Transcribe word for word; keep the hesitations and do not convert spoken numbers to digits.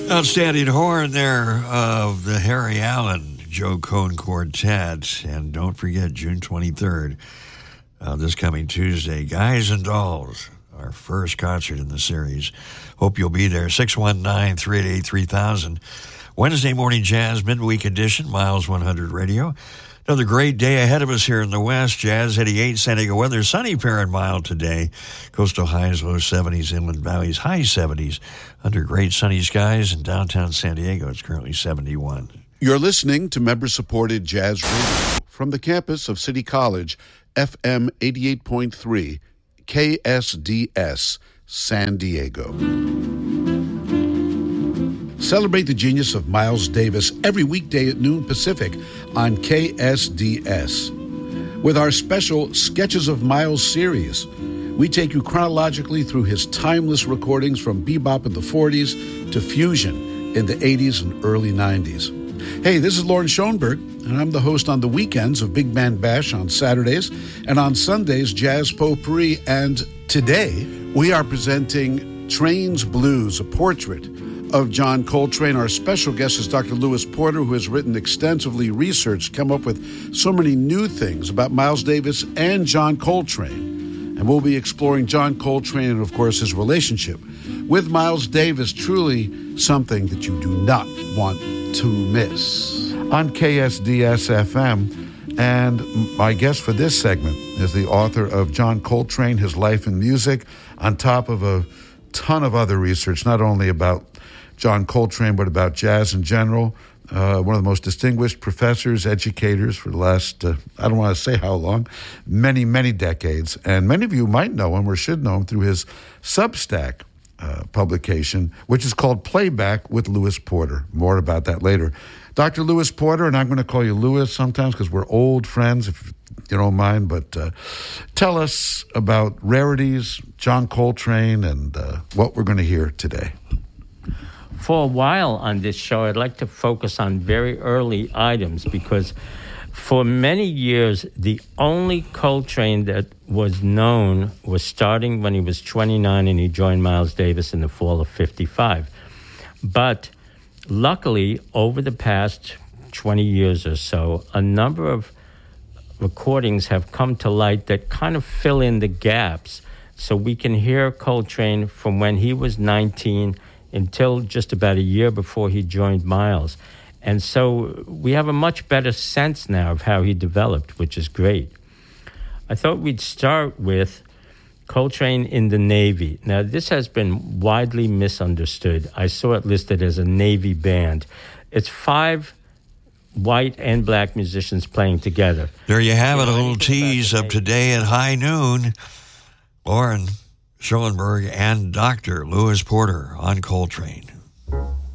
Outstanding horn there of the Harry Allen Joe Cohn Quartet. And don't forget, June twenty-third, uh, this coming Tuesday, Guys and Dolls, our first concert in the series. Hope you'll be there. six one nine, three eight eight, three thousand. Wednesday morning jazz, midweek edition, Miles one hundred Radio. Another great day ahead of us here in the West. Jazz eighty-eight, San Diego weather. Sunny, fair and mild today. Coastal highs, low seventies. Inland valleys, high seventies. Under great sunny skies in downtown San Diego, it's currently seventy-one. You're listening to member-supported Jazz Radio from the campus of City College, F M eighty-eight point three, K S D S, San Diego. Celebrate the genius of Miles Davis every weekday at noon Pacific on K S D S. With our special Sketches of Miles series, we take you chronologically through his timeless recordings from bebop in the forties to fusion in the eighties and early nineties. Hey, this is Lauren Schoenberg, and I'm the host on the weekends of Big Band Bash on Saturdays, and on Sundays, Jazz Potpourri. And today, we are presenting Train's Blues, a portrait of John Coltrane. Our special guest is Doctor Lewis Porter, who has written extensively, researched, come up with so many new things about Miles Davis and John Coltrane. And we'll be exploring John Coltrane and, of course, his relationship with Miles Davis, truly something that you do not want to miss. On K S D S F M, and my guest for this segment is the author of John Coltrane, His Life and Music, on top of a ton of other research, not only about John Coltrane, but about jazz in general. Uh, one of the most distinguished professors, educators for the last, uh, I don't want to say how long, many, many decades. And many of you might know him or should know him through his Substack uh, publication, which is called Playback with Lewis Porter. More about that later. Doctor Lewis Porter, and I'm going to call you Lewis sometimes because we're old friends, if you don't mind, but uh, tell us about rarities, John Coltrane, and uh, what we're going to hear today. For a while on this show, I'd like to focus on very early items because for many years, the only Coltrane that was known was starting when he was twenty-nine and he joined Miles Davis in the fall of fifty-five. But luckily, over the past twenty years or so, a number of recordings have come to light that kind of fill in the gaps so we can hear Coltrane from when he was nineteen until just about a year before he joined Miles. And so we have a much better sense now of how he developed, which is great. I thought we'd start with Coltrane in the Navy. Now, this has been widely misunderstood. I saw it listed as a Navy band. It's five white and black musicians playing together. There you have it, a little tease of today at high noon. Lauren Schoenberg and Doctor Lewis Porter on Coltrane.